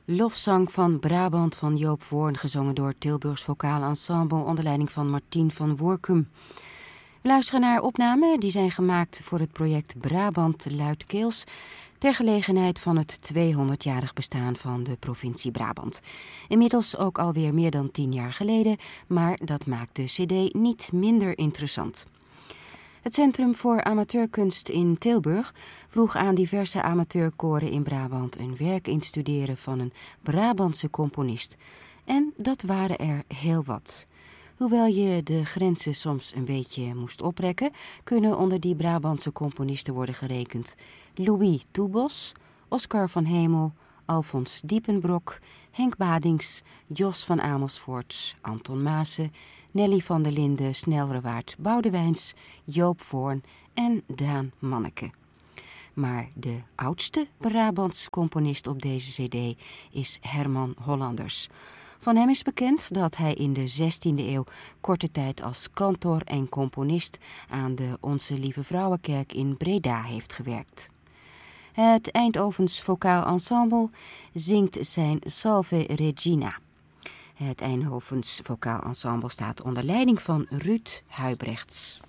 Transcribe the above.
Lofzang van Brabant van Joop Voorn, gezongen door Tilburgs Vocaal Ensemble onder leiding van Martien van Woerkum. We luisteren naar opnamen die zijn gemaakt voor het project Brabant Luidkeels ter gelegenheid van het 200-jarig bestaan van de provincie Brabant. Inmiddels ook alweer meer dan 10 jaar geleden, maar dat maakt de cd niet minder interessant. Het Centrum voor Amateurkunst in Tilburg vroeg aan diverse amateurkoren in Brabant een werk instuderen van een Brabantse componist. En dat waren er heel wat. Hoewel je de grenzen soms een beetje moest oprekken, kunnen onder die Brabantse componisten worden gerekend Louis Toebos, Oscar van Hemel, Alfons Diepenbrok, Henk Badings, Jos van Amersfoort, Anton Maassen, Nelly van der Linden, Snelrewaard Boudewijns, Joop Voorn en Daan Manneke. Maar de oudste Brabants componist op deze cd is Herman Hollanders. Van hem is bekend dat hij in de 16e eeuw korte tijd als kantor en componist aan de Onze Lieve Vrouwenkerk in Breda heeft gewerkt. Het Eindhovens Vocaal Ensemble zingt zijn Salve Regina. Het Eindhovens Vocaal Ensemble staat onder leiding van Ruud Huibrechts.